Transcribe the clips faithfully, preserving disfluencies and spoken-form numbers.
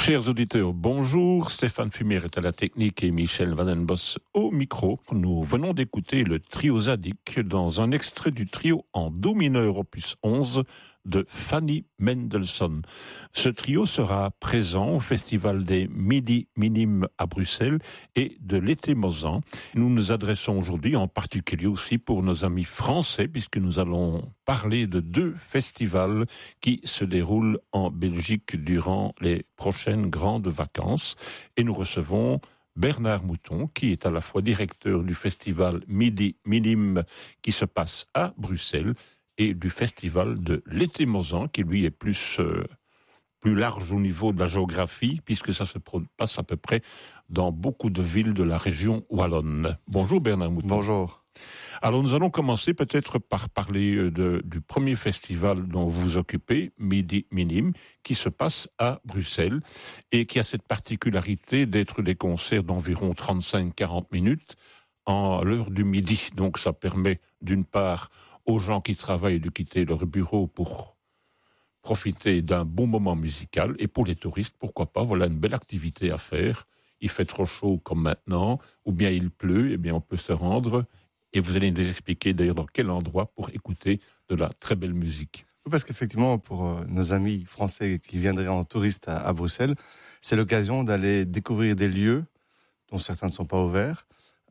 Chers auditeurs, bonjour. Stéphane Fumier est à la technique et Michel Van den Bos au micro. Nous venons d'écouter le trio Zadig dans un extrait du trio en do mineur opus onze de Fanny Mendelssohn. Ce trio sera présent au Festival des Midi Minimes à Bruxelles et de l'été Mozan. Nous nous adressons aujourd'hui en particulier aussi pour nos amis français, puisque nous allons parler de deux festivals qui se déroulent en Belgique durant les prochaines grandes vacances. Et nous recevons Bernard Mouton, qui est à la fois directeur du festival Midi Minime qui se passe à Bruxelles et du festival de l'été Mozan, qui lui est plus, euh, plus large au niveau de la géographie, puisque ça se passe à peu près dans beaucoup de villes de la région wallonne. Bonjour Bernard Mouton. Bonjour. Alors nous allons commencer peut-être par parler de, du premier festival dont vous vous occupez, Midi Minime, qui se passe à Bruxelles et qui a cette particularité d'être des concerts d'environ trente-cinq à quarante minutes à l'heure du midi. Donc ça permet d'une part aux gens qui travaillent de quitter leur bureau pour profiter d'un bon moment musical, et pour les touristes, pourquoi pas, voilà une belle activité à faire. Il fait trop chaud comme maintenant, ou bien il pleut, eh bien on peut se rendre, et vous allez nous expliquer d'ailleurs dans quel endroit pour écouter de la très belle musique. Parce qu'effectivement, pour euh, nos amis français qui viendraient en touriste à, à Bruxelles, c'est l'occasion d'aller découvrir des lieux dont certains ne sont pas ouverts,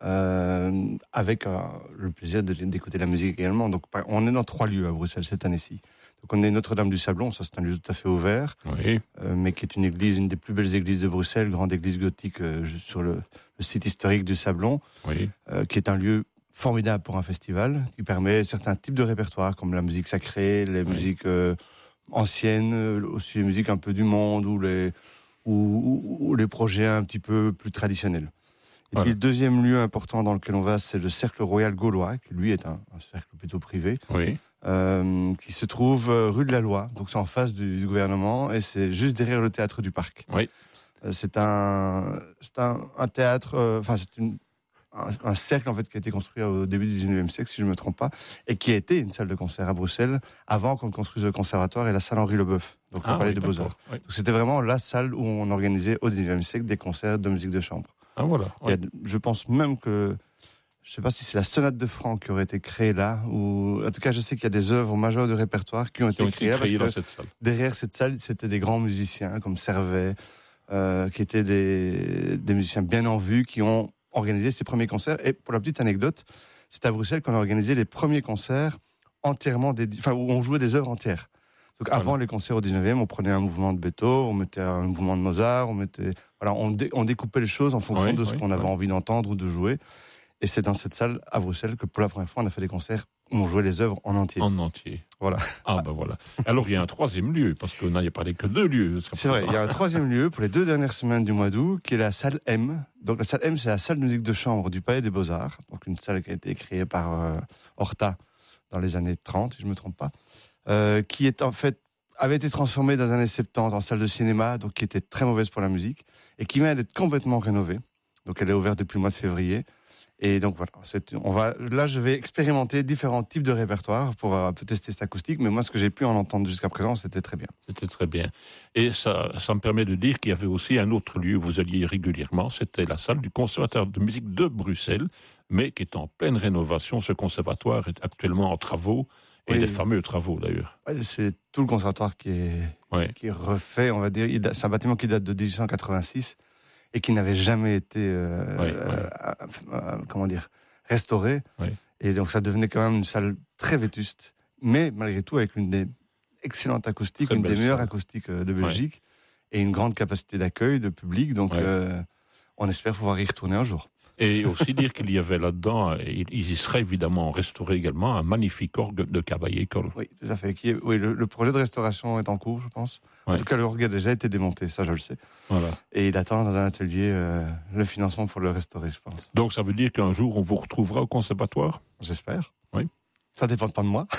Euh, avec euh, le plaisir de, d'écouter la musique également. Donc, on est dans trois lieux à Bruxelles cette année-ci. Donc, on est Notre-Dame du Sablon, ça c'est un lieu tout à fait ouvert, oui. euh, mais qui est une église, une des plus belles églises de Bruxelles, grande église gothique euh, sur le, le site historique du Sablon, oui. euh, qui est un lieu formidable pour un festival, qui permet certains types de répertoires, comme la musique sacrée, les oui. musiques euh, anciennes, aussi les musiques un peu du monde, ou les, ou, ou, ou les projets un petit peu plus traditionnels. Et voilà. Puis le deuxième lieu important dans lequel on va, c'est le Cercle Royal Gaulois, qui lui est un, un cercle plutôt privé, oui. euh, qui se trouve rue de la Loi, donc c'est en face du, du gouvernement, et c'est juste derrière le théâtre du Parc. Oui. Euh, c'est un, c'est un, un théâtre, enfin euh, c'est une, un, un cercle en fait qui a été construit au début du dix-neuvième siècle, si je ne me trompe pas, et qui a été une salle de concert à Bruxelles avant qu'on construise le conservatoire et la salle Henri Leboeuf, donc ah, le palais oui, des Beaux-Arts. Oui. Donc c'était vraiment la salle où on organisait au dix-neuvième siècle des concerts de musique de chambre. Ah, voilà. Il y a, je pense même que, je ne sais pas si c'est la sonate de Franck qui aurait été créée là, ou en tout cas je sais qu'il y a des œuvres majeures de répertoire qui ont qui été ont créées, été créées là, dans cette salle. Derrière cette salle, c'était des grands musiciens comme Servet, euh, qui étaient des, des musiciens bien en vue, qui ont organisé ces premiers concerts. Et pour la petite anecdote, c'est à Bruxelles qu'on a organisé les premiers concerts entièrement dédiés, enfin où on jouait des œuvres entières. Donc avant voilà. les concerts au dix-neuvième, on prenait un mouvement de Beethoven, on mettait un mouvement de Mozart, on mettait, voilà, on, dé, on découpait les choses en fonction oui, de ce oui, qu'on avait oui. envie d'entendre ou de jouer. Et c'est dans cette salle à Bruxelles que pour la première fois on a fait des concerts où on jouait les œuvres en entier. En entier. Voilà. Ah ben voilà. Alors il y a un troisième lieu, parce qu'on n'a parlé que deux lieux. C'est vrai, il y a un troisième lieu pour les deux dernières semaines du mois d'août, qui est la salle M. Donc la salle M, c'est la salle de musique de chambre du Palais des Beaux-Arts. Donc une salle qui a été créée par euh, Horta dans les années trente, si je ne me trompe pas. Euh, qui est en fait avait été transformée dans les années soixante-dix en salle de cinéma, donc qui était très mauvaise pour la musique, et qui vient d'être complètement rénovée. Donc elle est ouverte depuis le mois de février. Et donc voilà, c'est, on va, là je vais expérimenter différents types de répertoires pour euh, tester cette acoustique, mais moi ce que j'ai pu en entendre jusqu'à présent, c'était très bien. C'était très bien. Et ça, ça me permet de dire qu'il y avait aussi un autre lieu où vous alliez régulièrement, c'était la salle du Conservatoire de musique de Bruxelles, mais qui est en pleine rénovation. Ce conservatoire est actuellement en travaux. Et oui. des fameux travaux, d'ailleurs. Ouais, c'est tout le conservatoire qui est, ouais. qui est refait, on va dire. C'est un bâtiment qui date de dix-huit cent quatre-vingt-six et qui n'avait jamais été, euh, ouais, euh, ouais. Euh, euh, comment dire, restauré. Ouais. Et donc, ça devenait quand même une salle très vétuste, mais malgré tout, avec une des excellentes acoustiques, très une des meilleures salle. acoustiques de Belgique ouais. et une grande capacité d'accueil de public. Donc, ouais. euh, on espère pouvoir y retourner un jour. Et aussi dire qu'il y avait là-dedans, il y serait évidemment restauré également un magnifique orgue de Cavaillé-École. Oui, tout à fait. Qui est, oui, le, le projet de restauration est en cours, je pense. Ouais. En tout cas, l'orgue a déjà été démonté, ça je le sais. Voilà. Et il attend dans un atelier euh, le financement pour le restaurer, je pense. Donc ça veut dire qu'un jour on vous retrouvera au conservatoire ? J'espère. Oui. Ça dépend pas de moi.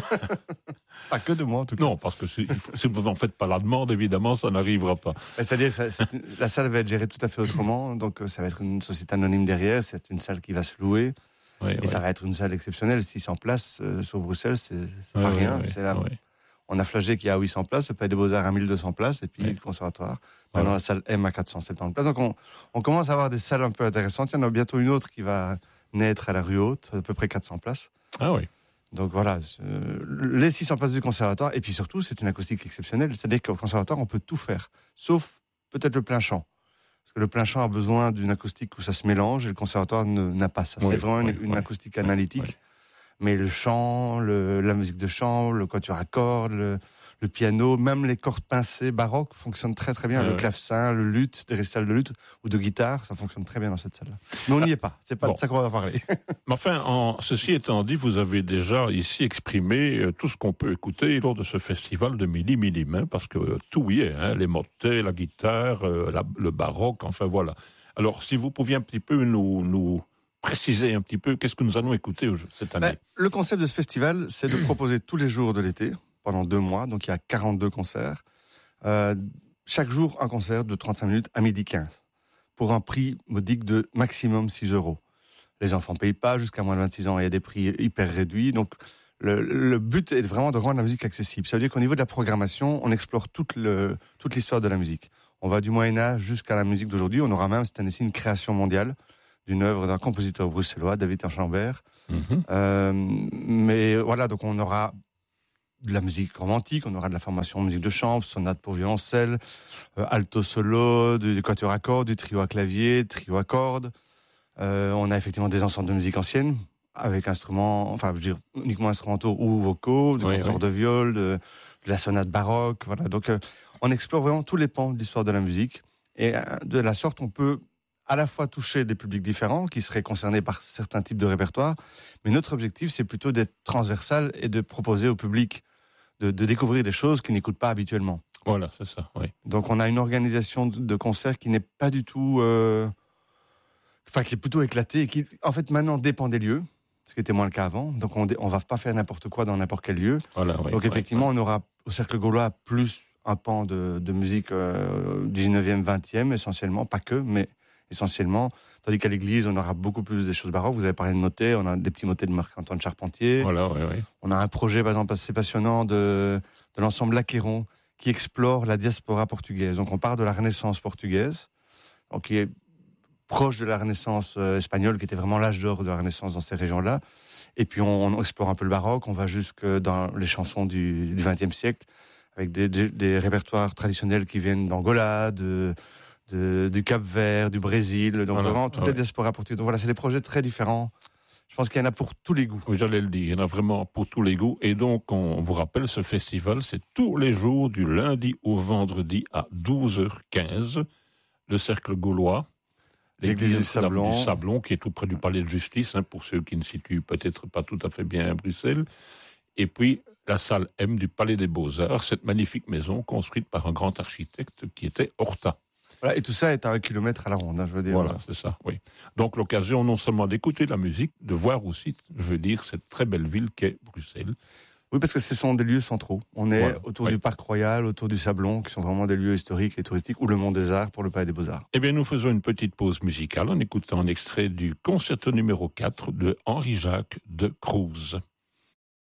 Pas que de moi, en tout cas. Non, parce que si, si vous n'en faites pas la demande, évidemment, ça n'arrivera pas. C'est-à-dire que ça, la salle va être gérée tout à fait autrement. Donc, ça va être une société anonyme derrière. C'est une salle qui va se louer. Oui, et oui. ça va être une salle exceptionnelle. six cents places euh, sur Bruxelles, c'est, c'est oui, pas oui, rien. Oui, c'est la, oui. On a Flagey qui est à huit cents places, le Palais des Beaux-Arts à mille deux cents places, et puis oui. le Conservatoire. Voilà. Maintenant, la salle M à quatre cent soixante-dix places. Donc, on, on commence à avoir des salles un peu intéressantes. Il y en a bientôt une autre qui va naître à la Rue Haute, à peu près quatre cents places. Ah oui. Donc voilà, les six cents places du Conservatoire. Et puis surtout, c'est une acoustique exceptionnelle. C'est-à-dire qu'au Conservatoire, on peut tout faire, sauf peut-être le plein chant. Parce que le plein chant a besoin d'une acoustique où ça se mélange, et le Conservatoire ne, n'a pas ça. Oui, c'est vraiment oui, une, une oui, acoustique analytique. Oui. Mais le chant, le, la musique de chambre, le quatuor à cordes, le, le piano, même les cordes pincées baroques fonctionnent très très bien. Ah, le ouais. clavecin, le luth, des récitals de luth ou de guitare, ça fonctionne très bien dans cette salle-là. Mais on n'y est pas, c'est pas bon. de ça qu'on va parler. Mais enfin, en, ceci étant dit, vous avez déjà ici exprimé euh, tout ce qu'on peut écouter lors de ce festival de Mili Milim, hein, parce que euh, tout y est, hein, les motets, la guitare, euh, la, le baroque, enfin voilà. Alors, si vous pouviez un petit peu nous... nous préciser un petit peu qu'est-ce que nous allons écouter cette année. Ben, le concept de ce festival, c'est de proposer tous les jours de l'été, pendant deux mois, donc il y a quarante-deux concerts, euh, chaque jour un concert de trente-cinq minutes à midi quinze, pour un prix modique de maximum six euros. Les enfants ne payent pas, jusqu'à moins de vingt-six ans, il y a des prix hyper réduits, donc le, le but est vraiment de rendre la musique accessible. Ça veut dire qu'au niveau de la programmation, on explore toute, le, toute l'histoire de la musique. On va du Moyen-Âge jusqu'à la musique d'aujourd'hui, on aura même cette année-ci une création mondiale, d'une œuvre d'un compositeur bruxellois, David Enchamber. Mm-hmm. Euh, mais voilà, donc on aura de la musique romantique, on aura de la formation en musique de chambre, sonate pour violoncelle, euh, alto solo, du, du quatuor à cordes, du trio à clavier, trio à cordes. Euh, on a effectivement des ensembles de musique ancienne, avec instruments, enfin je veux dire uniquement instrumentaux ou vocaux, du oui, quatuor oui. de viol, de, de la sonate baroque. Voilà. Donc euh, on explore vraiment tous les pans de l'histoire de la musique. Et euh, de la sorte, on peut à la fois toucher des publics différents qui seraient concernés par certains types de répertoires, mais notre objectif, c'est plutôt d'être transversal et de proposer au public de, de découvrir des choses qu'ils n'écoutent pas habituellement. Voilà, c'est ça, oui. Donc on a une organisation de, de concerts qui n'est pas du tout... Euh, enfin, qui est plutôt éclatée et qui, en fait, maintenant dépend des lieux, ce qui était moins le cas avant. Donc on ne va pas faire n'importe quoi dans n'importe quel lieu. Voilà, oui, Donc oui, effectivement, oui. on aura au Cercle Gaulois plus un pan de, de musique euh, dix-neuvième, vingtième, essentiellement, pas que, mais... essentiellement, tandis qu'à l'église, on aura beaucoup plus des choses baroques. Vous avez parlé de motets, on a des petits motets de Marc-Antoine Charpentier. Voilà, oui, oui. On a un projet, par exemple, assez passionnant de, de l'ensemble L'Acquéron, qui explore la diaspora portugaise. Donc, on part de la Renaissance portugaise, donc qui est proche de la Renaissance euh, espagnole, qui était vraiment l'âge d'or de la Renaissance dans ces régions-là. Et puis, on, on explore un peu le baroque, on va jusque dans les chansons du, du vingtième siècle, avec des, des, des répertoires traditionnels qui viennent d'Angola, de... De, du Cap-Vert, du Brésil, donc voilà, vraiment toute ah, la diaspora portugaise. Donc voilà, c'est des projets très différents. Je pense qu'il y en a pour tous les goûts. Oui, j'allais le dire, il y en a vraiment pour tous les goûts. Et donc, on vous rappelle, ce festival, c'est tous les jours du lundi au vendredi à douze heures quinze. Le Cercle Gaulois, l'église, l'église du, Sablon. du Sablon, qui est tout près du Palais de Justice, hein, pour ceux qui ne situent peut-être pas tout à fait bien à Bruxelles. Et puis, la salle M du Palais des Beaux-Arts, cette magnifique maison construite par un grand architecte qui était Horta. Voilà, et tout ça est à un kilomètre à la ronde, hein, je veux dire. Voilà, c'est ça, oui. Donc l'occasion non seulement d'écouter la musique, de voir aussi, je veux dire, cette très belle ville qu'est Bruxelles. Oui, parce que ce sont des lieux centraux. On est voilà, autour oui. du Parc Royal, autour du Sablon, qui sont vraiment des lieux historiques et touristiques, ou le Mont des Arts pour le Palais des Beaux-Arts. Eh bien, nous faisons une petite pause musicale en écoutant un extrait du concerto numéro quatre de Henri Jacques de Cruz.